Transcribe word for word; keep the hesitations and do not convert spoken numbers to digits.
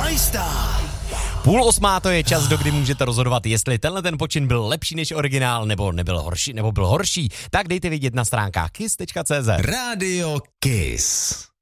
majstá. Půl osmá, to je čas, do kdy můžete rozhodovat, jestli tenhle ten počin byl lepší než originál, nebo nebyl horší, nebo byl horší. Tak dejte vědět na stránkách kiss tečka cé zet. Rádio Kiss.